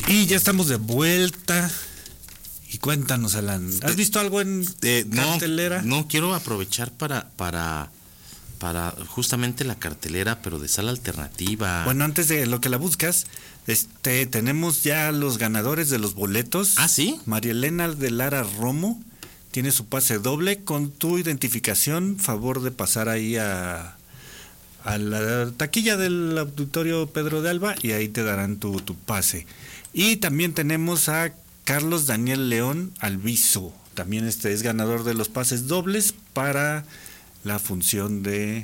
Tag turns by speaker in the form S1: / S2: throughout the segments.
S1: Y ya estamos de vuelta. Y cuéntanos, Alan, ¿has visto algo en cartelera?
S2: No, quiero aprovechar para justamente la cartelera, pero de sala alternativa.
S1: Bueno, antes de lo que la buscas, tenemos ya los ganadores de los boletos.
S2: ¿Ah, sí?
S1: María Elena de Lara Romo tiene su pase doble. Con tu identificación, favor de pasar ahí a la taquilla del auditorio Pedro de Alba y ahí te darán tu pase. Y también tenemos a Carlos Daniel León Alviso, también es ganador de los pases dobles para la función de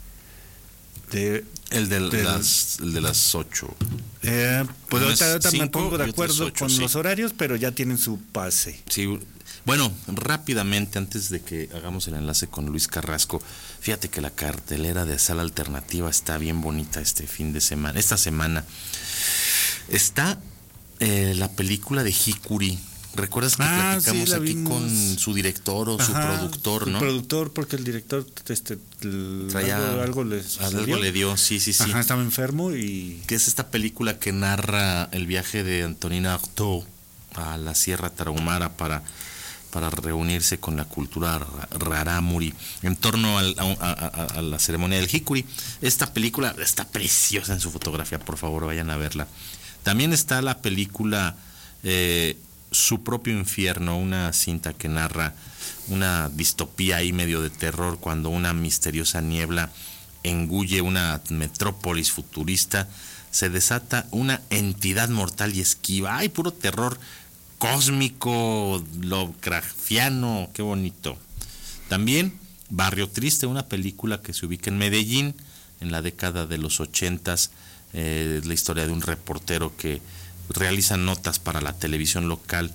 S2: el de las 8.
S1: Pues ahorita me
S2: 5,
S1: pongo de acuerdo
S2: 8,
S1: con
S2: sí.
S1: Los horarios, pero ya tienen su pase.
S2: Sí, bueno, rápidamente, antes de que hagamos el enlace con Luis Carrasco, fíjate que la cartelera de sala alternativa está bien bonita esta semana. Está la película de Hikuri. ¿Recuerdas que platicamos aquí con su director o su productor, no?
S1: Su productor, porque el director
S2: traía
S1: algo
S2: le dio, sí.
S1: Ajá, estaba enfermo y...
S2: Que es esta película que narra el viaje de Antonina Artaud a la Sierra Tarahumara para reunirse con la cultura rarámuri en torno a la ceremonia del Hikuri. Esta película está preciosa en su fotografía, por favor vayan a verla. También está la película Su propio infierno, una cinta que narra una distopía ahí medio de terror cuando una misteriosa niebla engulle una metrópolis futurista, se desata una entidad mortal y esquiva. ¡Ay, puro terror cósmico, Lovecraftiano! ¡Qué bonito! También Barrio Triste, una película que se ubica en Medellín en la década de los 80s. La historia de un reportero que realiza notas para la televisión local,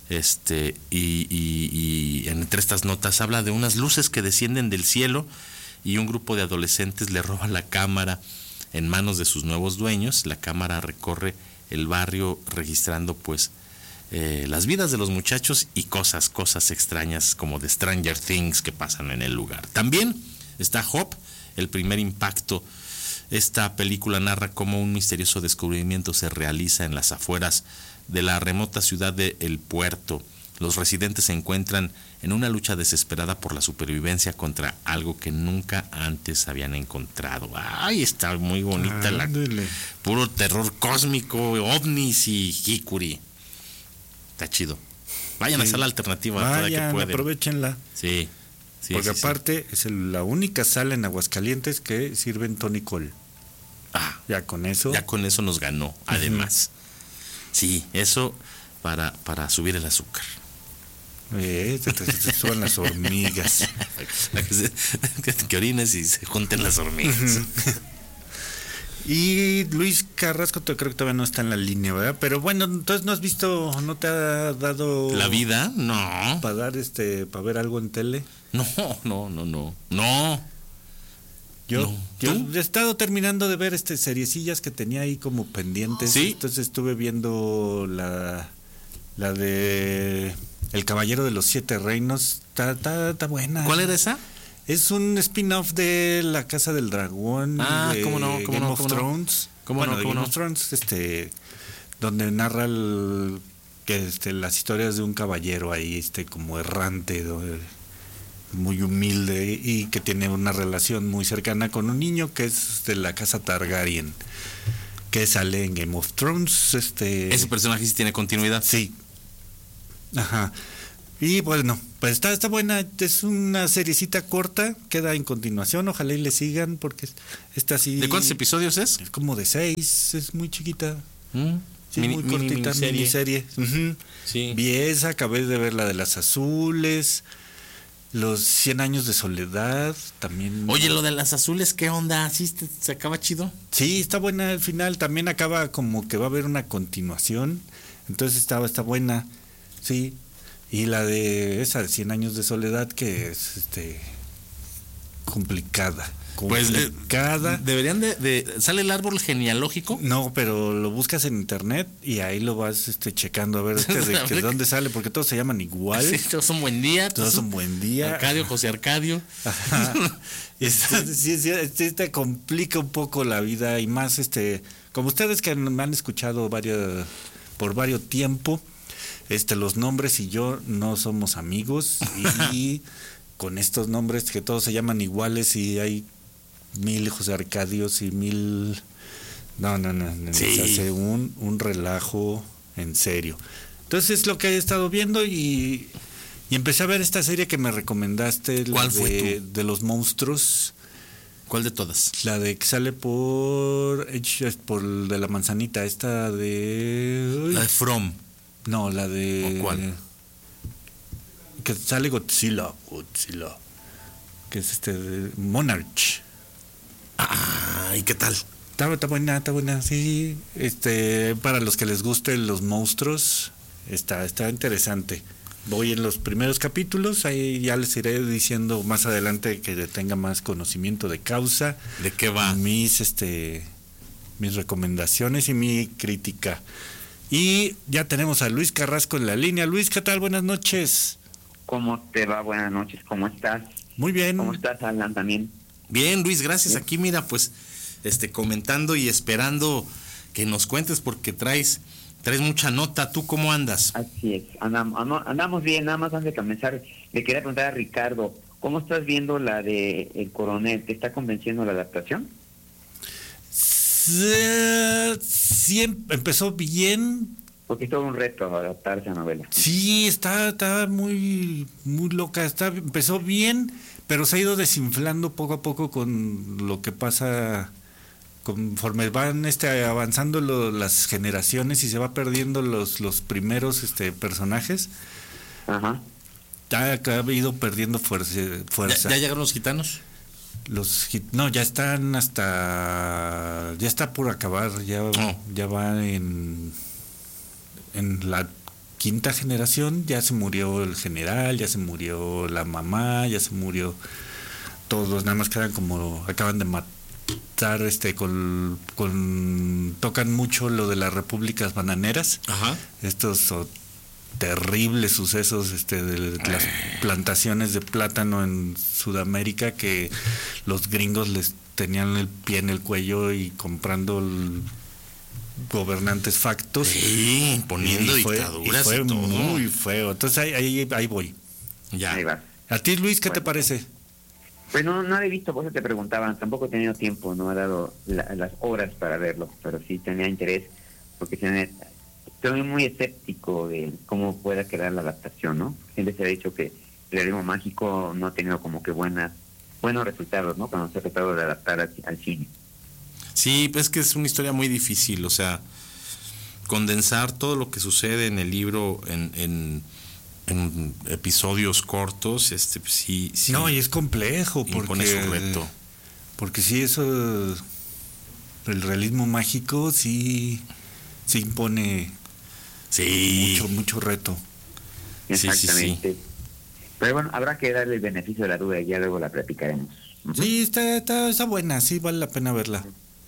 S2: y entre estas notas habla de unas luces que descienden del cielo y un grupo de adolescentes le roban la cámara en manos de sus nuevos dueños. La cámara recorre el barrio registrando pues las vidas de los muchachos y cosas extrañas como de Stranger Things que pasan en el lugar. También está Hop, el primer impacto. Esta película narra cómo un misterioso descubrimiento se realiza en las afueras de la remota ciudad de El Puerto. Los residentes se encuentran en una lucha desesperada por la supervivencia contra algo que nunca antes habían encontrado. ¡Ay, está muy bonita! Puro terror cósmico, ovnis y Hikuri. Está chido. Vayan a sala alternativa toda que pueden.
S1: Aprovechenla.
S2: Sí.
S1: Porque aparte es la única sala en Aguascalientes que sirven Tony Cole. Ya con eso
S2: nos ganó, además. Sí, eso para subir el azúcar.
S1: Te suban las hormigas.
S2: Que orines y se junten las hormigas.
S1: Y Luis Carrasco creo que todavía no está en la línea, ¿verdad? Pero bueno, entonces no te ha dado
S2: la vida, no.
S1: Para dar para ver algo en tele.
S2: No.
S1: Yo he estado terminando de ver seriecillas que tenía ahí como pendientes.
S2: ¿Sí?
S1: Entonces estuve viendo la de El Caballero de los Siete Reinos. Está buena.
S2: ¿Cuál era esa?
S1: Es un spin-off de La Casa del Dragón.
S2: ¿Cómo no?
S1: Game of Thrones. Game of Thrones, donde narra las historias de un caballero ahí, como errante, muy humilde y que tiene una relación muy cercana con un niño que es de la casa Targaryen, que sale en Game of Thrones.
S2: ¿Ese personaje sí tiene continuidad?
S1: Sí. Ajá. Y bueno, pues está buena, es una seriecita corta, queda en continuación, ojalá y le sigan porque está así.
S2: ¿De cuántos episodios es?
S1: Es como de 6, es muy chiquita. Sí, muy cortita, miniserie.
S2: Sí.
S1: Vi esa, acabé de ver la de las azules, los 100 años de soledad, también.
S2: Oye, lo de las azules, ¿qué onda? ¿Sí se acaba chido?
S1: Sí, está buena al final, también acaba como que va a haber una continuación, entonces está buena, sí. Y la de esa de 100 años de soledad que es complicada.
S2: Pues deberían de ¿sale el árbol genealógico?
S1: No, pero lo buscas en internet y ahí lo vas checando a ver de dónde sale, porque todos se llaman igual.
S2: Sí, todos son Buen Día. Arcadio, José Arcadio.
S1: Sí, te complica un poco la vida y más como ustedes que me han escuchado por varios tiempo. Los nombres y yo no somos amigos y con estos nombres que todos se llaman iguales y hay 1000 José Arcadios y 1000... No,
S2: Sí.
S1: se hace un relajo en serio. Entonces es lo que he estado viendo y empecé a ver esta serie que me recomendaste.
S2: ¿Cuál fue tú?
S1: De los monstruos.
S2: ¿Cuál de todas?
S1: La de que sale por de la manzanita, esta de...
S2: La de From.
S1: No, la de...
S2: ¿O cuál?
S1: Que sale Godzilla. Que es de Monarch.
S2: Ah, ¿y qué tal?
S1: Está buena, sí. Para los que les gusten los monstruos, está interesante. Voy en los primeros capítulos, ahí ya les iré diciendo más adelante que tenga más conocimiento de causa.
S2: ¿De qué va?
S1: Mis recomendaciones y mi crítica. Y ya tenemos a Luis Carrasco en la línea. Luis, ¿qué tal? Buenas noches.
S3: ¿Cómo te va? Buenas noches, ¿cómo estás?
S1: Muy bien.
S3: ¿Cómo estás, Alan, también?
S2: Bien, Luis, gracias. Aquí, mira, pues, comentando y esperando que nos cuentes porque traes mucha nota. ¿Tú cómo andas?
S3: Así es, andamos bien. Nada más antes de comenzar, le quería preguntar a Ricardo, ¿cómo estás viendo la de El Coronel? ¿Te está convenciendo la adaptación?
S1: Sí, empezó bien.
S3: Porque es todo un reto adaptar esa novela.
S1: Sí, está muy loca. Empezó bien, pero se ha ido desinflando poco a poco con lo que pasa conforme van avanzando las generaciones y se va perdiendo los primeros personajes.
S3: Ajá.
S1: Ha ido perdiendo fuerza.
S2: ¿Ya llegaron los gitanos?
S1: No, ya están ya está por acabar, ya va en la quinta generación. Ya se murió el general, ya se murió la mamá, ya se murió todos, nada más quedan como acaban de matar tocan mucho lo de las repúblicas bananeras.
S2: Ajá.
S1: Estos terribles sucesos de las plantaciones de plátano en Sudamérica, que los gringos les tenían el pie en el cuello y comprando gobernantes factos.
S2: Sí, poniendo dictaduras
S1: fue
S2: y todo.
S1: muy feo. Entonces ahí voy.
S2: Ya.
S3: Ahí va.
S1: A ti, Luis, ¿qué te parece?
S3: Pues no la he visto, por eso te preguntaba, tampoco he tenido tiempo, no he dado las horas para verlo, pero sí tenía interés, porque estoy muy escéptico de cómo pueda quedar la adaptación, ¿no? Siempre se ha dicho que el realismo mágico no ha tenido como que buenos resultados, ¿no? Cuando se ha tratado de adaptar al cine.
S2: Sí, pues es que es una historia muy difícil, o sea, condensar todo lo que sucede en el libro en episodios cortos, pues sí.
S1: No, y es complejo,
S2: impone su reto.
S1: Porque sí, eso, el realismo mágico sí impone mucho reto.
S3: Exactamente.
S2: Sí.
S3: Pero bueno, habrá que darle el beneficio de la duda y ya luego la platicaremos.
S1: Sí, está buena, sí vale la pena verla.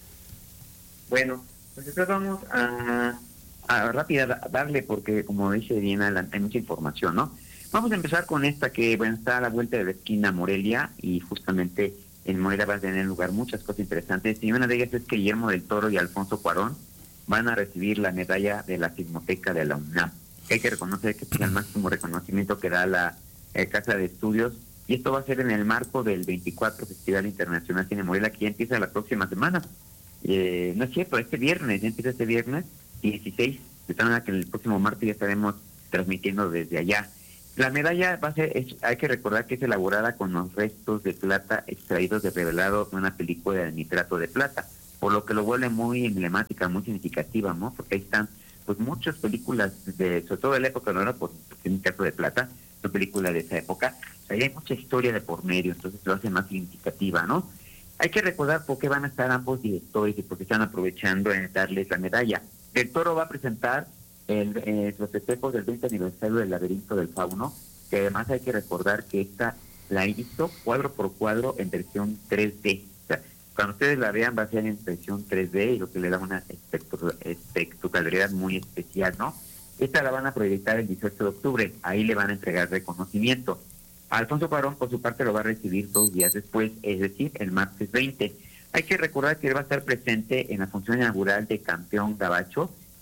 S3: Bueno, pues entonces vamos a rápida darle, porque como dice bien Alan, hay mucha información, ¿no? Vamos a empezar con esta que está a la vuelta de la esquina, Morelia, y justamente en Morelia van a tener lugar muchas cosas interesantes, y una de ellas es que Guillermo del Toro y Alfonso Cuarón van a recibir la medalla de la Filmoteca de la UNAM, que hay que reconocer que es el máximo reconocimiento que da la Casa de Estudios, y esto va a ser en el marco del 24 Festival Internacional Cine Morelia, que ya empieza la próxima semana. No es cierto, ya empieza este viernes 16, de tal manera que el próximo martes ya estaremos transmitiendo desde allá. La medalla hay que recordar que es elaborada con los restos de plata extraídos de revelado de una película de nitrato de plata, por lo que lo vuelve muy emblemática, muy significativa, ¿no? Porque ahí están pues muchas películas, sobre todo de la época, no por nitrato de plata, son películas de esa época, ahí hay mucha historia de por medio, entonces lo hace más significativa, ¿no? Hay que recordar por qué van a estar ambos directores y por qué están aprovechando en darles la medalla. Del Toro va a presentar los festejos del 20 aniversario del Laberinto del Fauno, que además hay que recordar que esta la hizo cuadro por cuadro en versión 3D. O sea, cuando ustedes la vean va a ser en versión 3D y lo que le da una espectacularidad muy especial, ¿no? Esta la van a proyectar el 18 de octubre, ahí le van a entregar reconocimiento. Alfonso Cuarón, por su parte, lo va a recibir 2 días después, es decir, el martes 20. Hay que recordar que él va a estar presente en la función inaugural de Campeón Gabacho,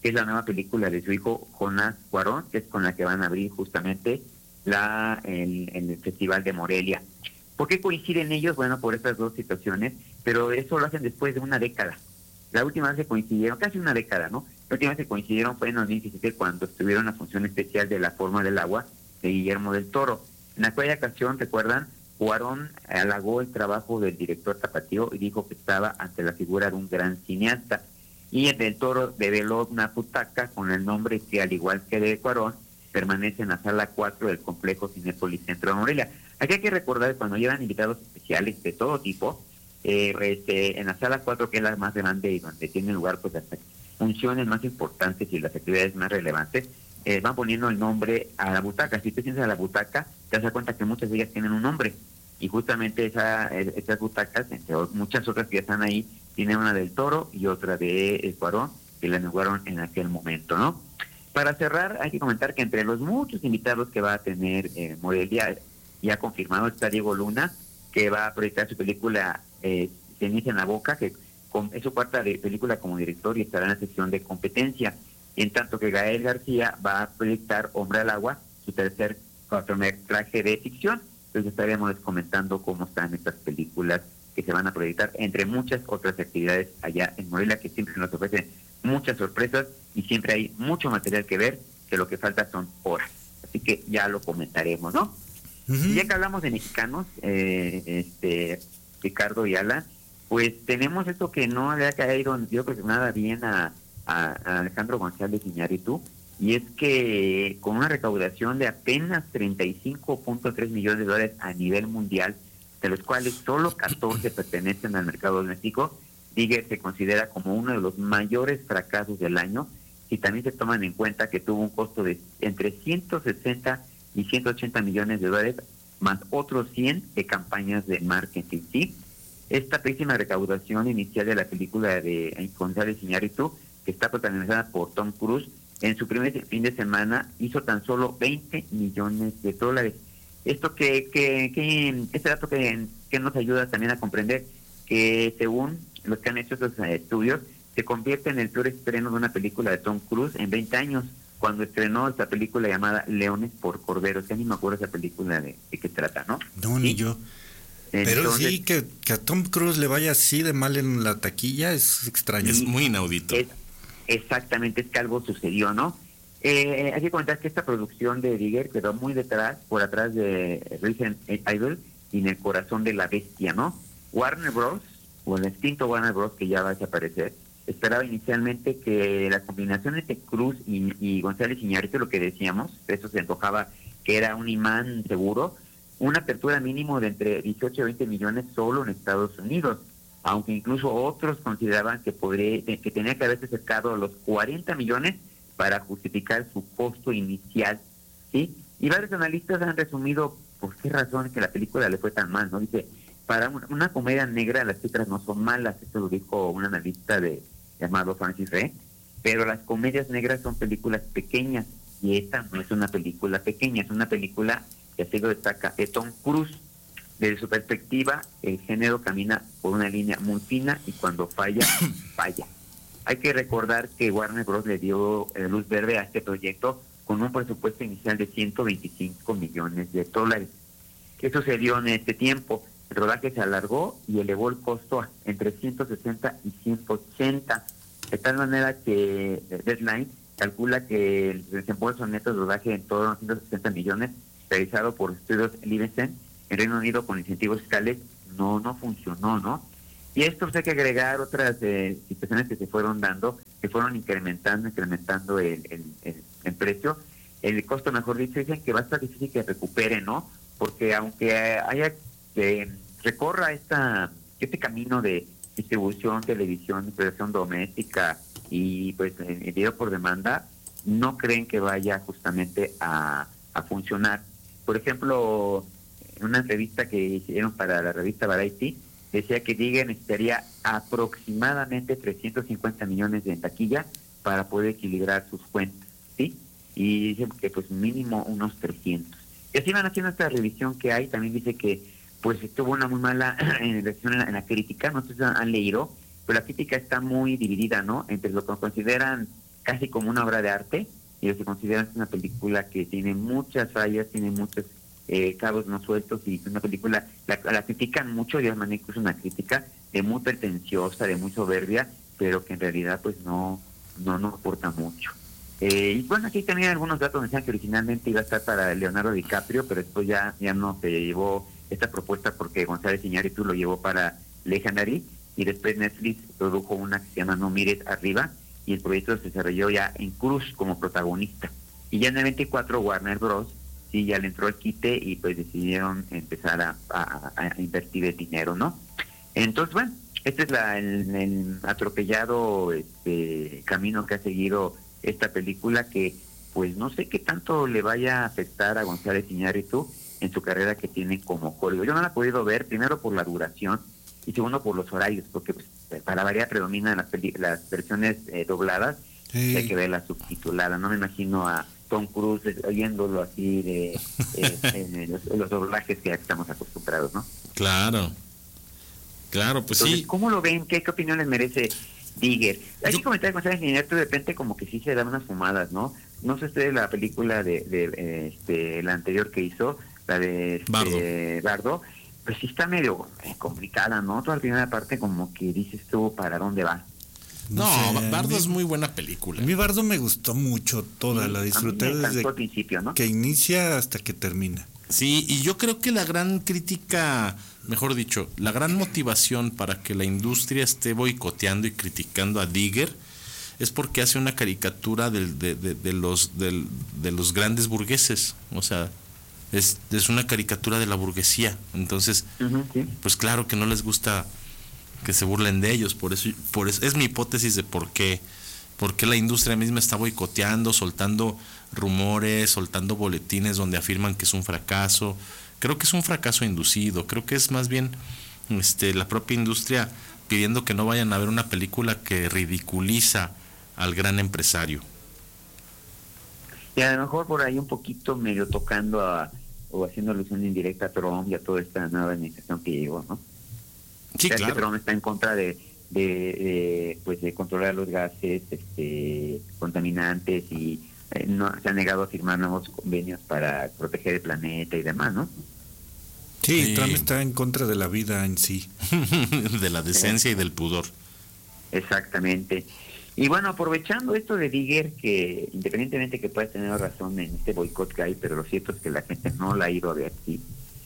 S3: que es la nueva película de su hijo Jonás Cuarón, que es con la que van a abrir justamente el Festival de Morelia. ¿Por qué coinciden ellos? Bueno, por estas dos situaciones, pero eso lo hacen después de una década. La última vez que coincidieron, casi una década, ¿no? La última vez que coincidieron fue en 2017 cuando estuvieron en la función especial de La Forma del Agua de Guillermo del Toro. En aquella ocasión, ¿recuerdan? Cuarón halagó el trabajo del director tapatío y dijo que estaba ante la figura de un gran cineasta. Y el del Toro develó una butaca con el nombre que, al igual que de Cuarón, permanece en la sala 4 del complejo Cinépolis Centro de Morelia. Aquí hay que recordar que cuando llevan invitados especiales de todo tipo, en la sala 4, que es la más grande y donde tiene lugar pues las funciones más importantes y las actividades más relevantes, van poniendo el nombre a la butaca. Si te sientas a la butaca, te das cuenta que muchas de ellas tienen un nombre. Y justamente esas butacas, entre muchas otras que ya están ahí, tienen una del Toro y otra de Cuarón, que la inauguraron en aquel momento, ¿no? Para cerrar, hay que comentar que entre los muchos invitados que va a tener Morelia, ya confirmado está Diego Luna, que va a proyectar su película Ceniza en la Boca, que es su cuarta película como director y estará en la sección de competencia. En tanto que Gael García va a proyectar Hombre al Agua, su tercer cortometraje de ficción. Entonces estaremos comentando cómo están estas películas que se van a proyectar, entre muchas otras actividades allá en Morelia, que siempre nos ofrecen muchas sorpresas y siempre hay mucho material que ver, que lo que falta son horas. Así que ya lo comentaremos, ¿no? Y ya que hablamos de mexicanos, Ricardo y Ala, pues tenemos esto que no le ha caído, yo creo que nada bien a Alejandro González Iñárritu, y es que con una recaudación de apenas 35.3 millones de dólares a nivel mundial, de los cuales solo 14 pertenecen al mercado doméstico, Díguez se considera como uno de los mayores fracasos del año, y también se toman en cuenta que tuvo un costo de entre 160 y 180 millones de dólares, más otros 100 de campañas de marketing, ¿sí? Esta pésima recaudación inicial de la película de González Iñárritu, que está protagonizada por Tom Cruise, en su primer fin de semana hizo tan solo 20 millones de dólares. Esto este dato que nos ayuda también a comprender que, según los que han hecho estos estudios, se convierte en el peor estreno de una película de Tom Cruise en 20 años, cuando estrenó esta película llamada Leones por Corderos, que ni me acuerdo esa película de qué trata, ¿no?
S1: No,
S3: ¿Sí?
S1: ni yo. Pero entonces, sí, que a Tom Cruise le vaya así de mal en la taquilla es extraño.
S2: Es muy inaudito.
S3: Exactamente, es que algo sucedió, ¿no? Hay que comentar que esta producción de Díguez quedó muy por atrás de Resident Evil y en el corazón de la bestia, ¿no? Warner Bros., o el extinto Warner Bros., que ya va a desaparecer, esperaba inicialmente que la combinación entre Cruz y González Iñárritu, lo que decíamos, eso se antojaba que era un imán seguro, una apertura mínimo de entre 18 y 20 millones solo en Estados Unidos, aunque incluso otros consideraban que tenía que haberse acercado a los 40 millones para justificar su costo inicial, ¿sí? Y varios analistas han resumido por qué razón que la película le fue tan mal, ¿no? Dice, para una comedia negra las cifras no son malas, esto lo dijo un analista llamado Francis Rey, pero las comedias negras son películas pequeñas, y esta no es una película pequeña, es una película que así lo destaca Tom Cruise. Desde su perspectiva, el género camina por una línea muy fina y cuando falla, falla. Hay que recordar que Warner Bros. Le dio luz verde a este proyecto con un presupuesto inicial de 125 millones de dólares. ¿Qué sucedió en este tiempo? El rodaje se alargó y elevó el costo entre 160 y 180, de tal manera que Deadline calcula que el desembolso neto de rodaje en torno a 160 millones, realizado por estudios Livingston en Reino Unido con incentivos fiscales, no funcionó, ¿no? Y esto hay que agregar otras situaciones que se fueron dando, que fueron incrementando el precio. El costo, mejor dicho, dicen que va a estar difícil que recupere, ¿no? Porque aunque haya recorra este camino de distribución, televisión, producción doméstica y pues video por demanda, no creen que vaya justamente a funcionar. Por ejemplo, en una entrevista que hicieron para la revista Variety, decía que Díguez necesitaría aproximadamente 350 millones de taquilla para poder equilibrar sus cuentas, ¿sí? Y dicen que pues mínimo unos 300. Y así van haciendo esta revisión que hay. También dice que pues tuvo una muy mala reacción en la crítica, no sé si han leído, pero la crítica está muy dividida, ¿no? Entre lo que consideran casi como una obra de arte, y lo que consideran es una película que tiene muchas fallas, tiene muchos cabos no sueltos, y es una película, la critican mucho, de manera incluso una crítica de muy pretenciosa, de muy soberbia, pero que en realidad pues no aporta mucho. Y bueno, aquí también algunos datos decían que originalmente iba a estar para Leonardo DiCaprio, pero después ya no se llevó esta propuesta porque González Iñárritu lo llevó para Legendary, y después Netflix produjo una que se llama No Mires Arriba, y el proyecto se desarrolló ya en Cruz como protagonista. Y ya en el 24 Warner Bros. Sí, ya le entró el quite y pues decidieron empezar a invertir el dinero, ¿no? Entonces, bueno, este es el atropellado camino que ha seguido esta película, que pues no sé qué tanto le vaya a afectar a González Iñárritu en su carrera que tiene como Hollywood. Yo no la he podido ver, primero por la duración y segundo por los horarios, porque pues, para variar predominan las versiones dobladas,
S1: sí.
S3: Hay que verla subtitulada. No me imagino a Tom Cruise oyéndolo así de los doblajes que ya estamos acostumbrados, ¿no?
S2: Claro, pues
S3: entonces,
S2: sí.
S3: ¿cómo lo ven? ¿Qué opinión les merece Digger? Hay que comentar con González Iñárritu, de repente como que sí se dan unas fumadas, ¿no? No sé ustedes la película de la anterior que hizo, la de Bardo, pues sí está medio complicada, ¿no? Toda la primera parte como que dices tú, ¿para dónde va?
S2: No, Bardo es muy buena película.
S1: A mí Bardo me gustó mucho, toda la disfruté desde
S3: al principio, ¿no?
S1: Que inicia hasta que termina.
S2: Sí, y yo creo que la gran crítica, mejor dicho, la gran motivación para que la industria esté boicoteando y criticando a Digger es porque hace una caricatura de los grandes burgueses, o sea, es una caricatura de la burguesía. Entonces,
S3: sí.
S2: Pues claro que no les gusta que se burlen de ellos, por eso es mi hipótesis de por qué la industria misma está boicoteando, soltando rumores, soltando boletines donde afirman que es un fracaso. Creo que es un fracaso inducido, creo que es más bien la propia industria pidiendo que no vayan a ver una película que ridiculiza al gran empresario.
S3: Y a lo mejor por ahí un poquito medio tocando o haciendo alusión indirecta a Trump y a toda esta nueva administración que llegó, ¿no?
S2: Sí, claro.
S3: Que Trump está en contra de controlar los gases contaminantes, y no se ha negado a firmar nuevos convenios para proteger el planeta y demás, ¿no?
S1: Sí, Trump está en contra de la vida en sí.
S2: De la decencia y del pudor.
S3: Exactamente. Y bueno, aprovechando esto de Digger, que independientemente que puedas tener razón en este boicot que hay, pero lo cierto es que la gente no la ha ido a ver aquí.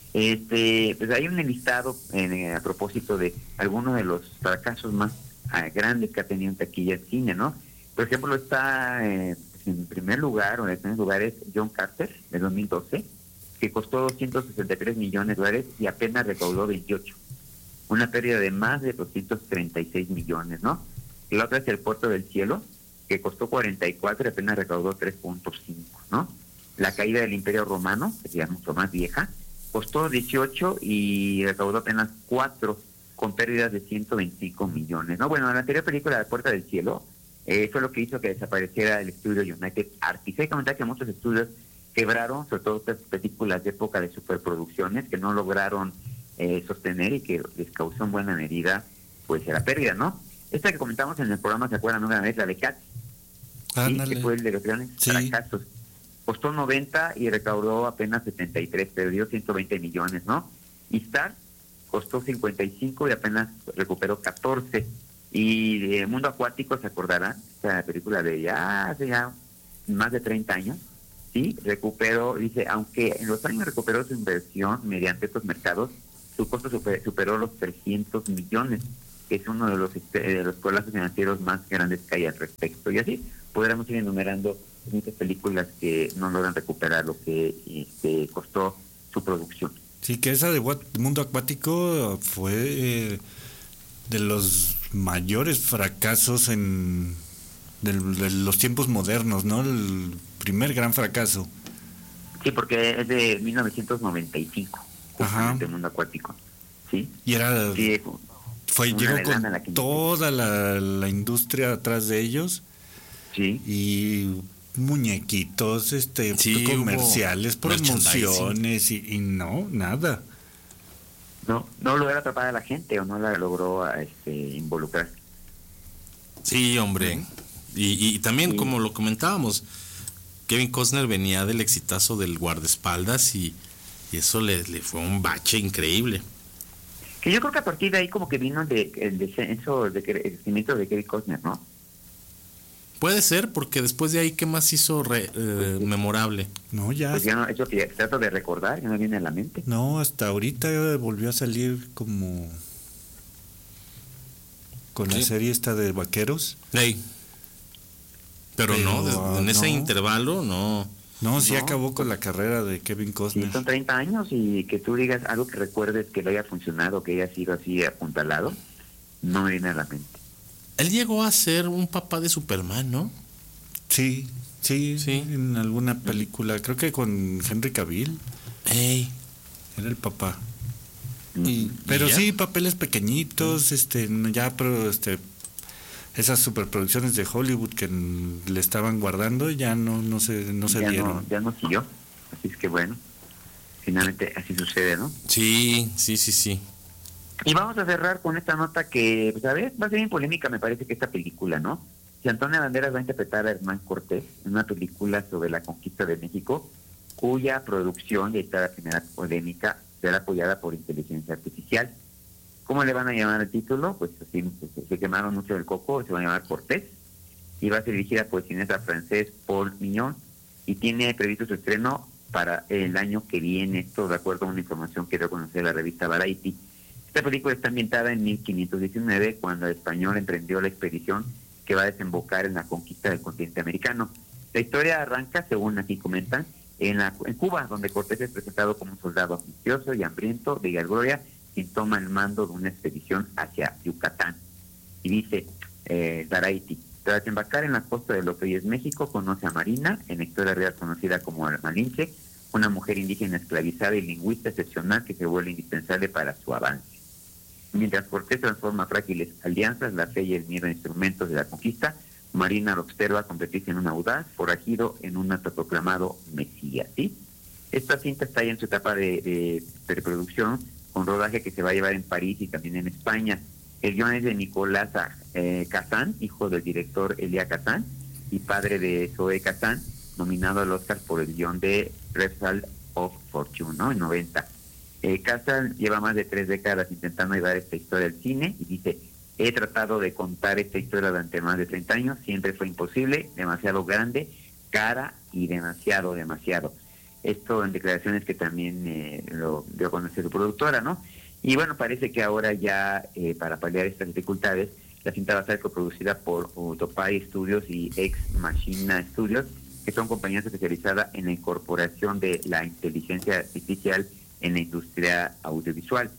S3: Pues hay un listado a propósito de algunos de los fracasos más grandes que ha tenido en taquilla el cine, ¿no? Por ejemplo, está en primer lugar, o en el primer lugar es John Carter, de 2012, que costó $263 millones y apenas recaudó 28. Una pérdida de más de 236 millones, ¿no? Y la otra es El Puerto del Cielo, que costó 44 y apenas recaudó 3.5, ¿no? La Caída del Imperio Romano, que ya es mucho más vieja, costó 18 y recaudó apenas 4, con pérdidas de 125 millones, ¿no? Bueno, la anterior película, La Puerta del Cielo, fue lo que hizo que desapareciera el estudio United Artists. Hay que comentar que muchos estudios quebraron, sobre todo estas películas de época de superproducciones, que no lograron sostener y que les causó en buena medida, pues, la pérdida, ¿no? Esta que comentamos en el programa, ¿se acuerdan una vez? La de Cats, ¿sí? Que fue el de los grandes fracasos. Costó 90 y recaudó apenas 73, perdió 120 millones, ¿no? Y Star costó 55 y apenas recuperó 14. Y Mundo Acuático, ¿se acordarán? Esta película de hace más de 30 años, ¿sí? Recuperó, dice, aunque en los años recuperó su inversión mediante estos mercados, su costo superó los 300 millones, que es uno de los colapsos financieros más grandes que hay al respecto. Y así podríamos ir enumerando muchas películas que no logran recuperar lo que costó su producción.
S1: Sí, que esa de Mundo Acuático fue de los mayores fracasos de los tiempos modernos, ¿no? El primer gran fracaso.
S3: Sí, porque es de 1995, justamente el Mundo Acuático, ¿sí?
S1: Y era...
S3: Sí,
S1: llegó con toda la industria atrás de ellos.
S3: Sí.
S1: Y muñequitos, comerciales, promociones y no, nada.
S3: No logró atrapar a la gente, o no la logró involucrar.
S2: Sí, hombre. Y también, como lo comentábamos, Kevin Costner venía del exitazo del guardaespaldas y eso le fue un bache increíble.
S3: Que yo creo que a partir de ahí como que vino el descenso, el crecimiento de Kevin Costner, ¿no?
S2: Puede ser, porque después de ahí, ¿qué más hizo memorable?
S1: No, ya.
S3: Pues ya no, eso que trato de recordar, ya no viene a la mente.
S1: No, hasta ahorita volvió a salir como con la serie esta de Vaqueros.
S2: Hey. Pero no, en ese intervalo, no.
S1: No, sí acabó con la carrera de Kevin Costner.
S3: Sí, son 30 años y que tú digas algo que recuerdes que le haya funcionado, que haya sido así apuntalado, no me viene a la mente.
S2: Él llegó a ser un papá de Superman, ¿no?
S1: Sí, en alguna película, creo que con Henry Cavill.
S2: Ey.
S1: Era el papá.
S2: Pero
S1: sí, papeles pequeñitos, pero esas superproducciones de Hollywood que le estaban guardando ya no se dieron.
S3: Ya no siguió, así es que bueno, finalmente así sucede, ¿no?
S2: Sí.
S3: Y vamos a cerrar con esta nota que, pues a ver, va a ser bien polémica, me parece que esta película, ¿no? Si Antonio Banderas va a interpretar a Hernán Cortés en una película sobre la conquista de México, cuya producción, y esta la primera polémica, será apoyada por inteligencia artificial. ¿Cómo le van a llamar el título? Pues así, se quemaron mucho el coco, se va a llamar Cortés, y va a ser dirigida por el cineasta francés Paul Mignon, y tiene previsto su estreno para el año que viene, esto de acuerdo a una información que dio a conocer la revista Variety. Esta película está ambientada en 1519, cuando el español emprendió la expedición que va a desembocar en la conquista del continente americano. La historia arranca, según aquí comentan, en Cuba, donde Cortés es presentado como un soldado ambicioso y hambriento de gloria, quien toma el mando de una expedición hacia Yucatán. Y dice Variety, tras embarcar en la costa de lo que hoy es México, conoce a Marina, en la historia real conocida como la Malinche, una mujer indígena esclavizada y lingüista excepcional que se vuelve indispensable para su avance. Mientras Cortés transforma frágiles alianzas, la fe y el miedo en instrumentos de la conquista, Marina lo observa convertirse en un audaz, forajido en un autoproclamado mesías, ¿sí? Esta cinta está ya en su etapa de preproducción, con rodaje que se va a llevar en París y también en España. El guion es de Nicolás Kazan, hijo del director Elia Kazan y padre de Zoe Kazan, nominado al Oscar por el guion de Repsol of Fortune, ¿no? En 90. Kazan lleva más de 3 décadas intentando llevar esta historia al cine y dice: he tratado de contar esta historia durante más de 30 años, siempre fue imposible, demasiado grande, cara y demasiado. Esto en declaraciones que también lo dio a conocer su productora, ¿no? Y bueno, parece que ahora ya para paliar estas dificultades, la cinta va a ser coproducida por Utopia Studios y Ex Machina Studios, que son compañías especializadas en la incorporación de la inteligencia artificial en la industria audiovisual.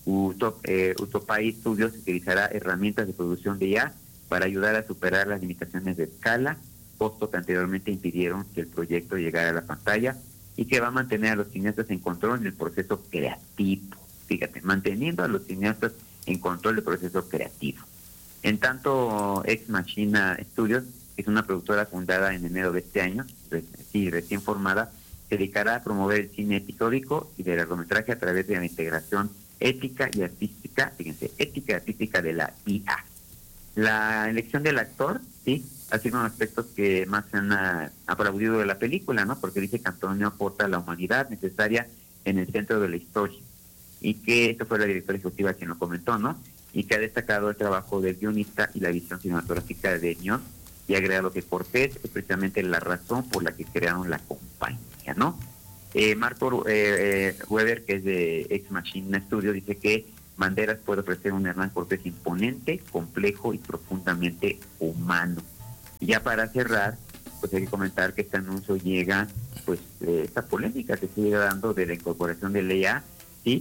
S3: Utopia Studios utilizará herramientas de producción de IA para ayudar a superar las limitaciones de escala, costos que anteriormente impidieron que el proyecto llegara a la pantalla, y que va a mantener a los cineastas en control del proceso creativo. Fíjate, manteniendo a los cineastas en control del proceso creativo. En tanto, Ex Machina Studios es una productora fundada en enero de este año, recién formada, se dedicará a promover el cine episódico y del largometraje a través de la integración ética y artística de la IA. La elección del actor, sí, ha sido uno de los aspectos que más se han aplaudido de la película, ¿no? Porque dice que Antonio aporta la humanidad necesaria en el centro de la historia. Y que esto fue la directora ejecutiva quien lo comentó, ¿no? Y que ha destacado el trabajo del guionista y la visión cinematográfica de Mignon, y ha agregado que Cortés es precisamente la razón por la que crearon la compañía, ¿no? Marco Weber, que es de Ex Machina Studio, dice que Banderas puede ofrecer un Hernán Cortés imponente, complejo y profundamente humano. Y ya para cerrar, pues hay que comentar que este anuncio llega, pues, esta polémica que se sigue dando de la incorporación de Lea, ¿sí?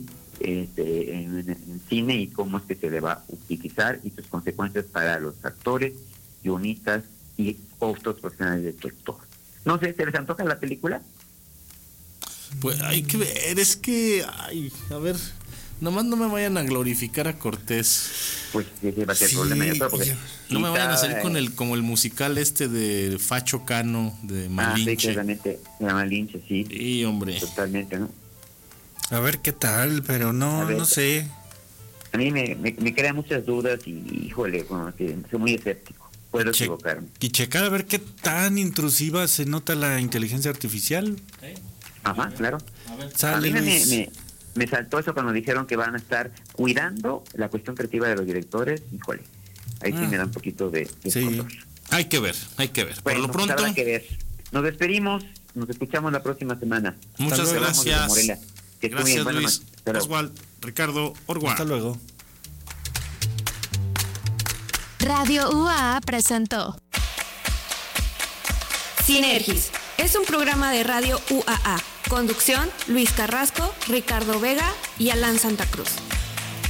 S3: En cine, y cómo es que se le va a utilizar y sus consecuencias para los actores, guionistas y otros profesionales del sector. No sé, ¿se les antoja la película?
S2: Pues hay que ver, es que, a ver, nomás no me vayan a glorificar a Cortés.
S3: Pues ese va a ser el problema. Porque
S2: no me vayan a salir con como el musical de Facho Cano, de Malinche.
S3: Sí, claramente, de Malinche, sí.
S2: Sí, hombre.
S3: Totalmente, ¿no?
S1: A ver qué tal, pero no sé.
S3: A mí me crea muchas dudas y, híjole, como que soy muy escéptico. puedo equivocarme.
S1: Y checar a ver qué tan intrusiva se nota la inteligencia artificial.
S3: Ajá, claro.
S1: Sale,
S3: a mí
S1: Luis.
S3: me saltó eso cuando dijeron que van a estar cuidando la cuestión creativa de los directores. Híjole, ahí sí me da un poquito de
S1: Sí.
S3: escozor.
S2: Hay que ver.
S3: Bueno,
S2: Por lo pronto,
S3: habrá que ver. Nos despedimos, nos escuchamos la próxima semana.
S2: muchas
S1: luego.
S3: Hablamos de
S2: gracias.
S3: Morelia. Que esté
S2: Gracias,
S3: bien, buenas
S2: Luis.
S3: noches. Hasta luego.
S2: Oswald, Ricardo, Orgua.
S1: Hasta luego.
S4: Radio UAA presentó
S5: Sinergis. Es un programa de Radio UAA. Conducción, Luis Carrasco, Ricardo Vega y Alan Santa Cruz.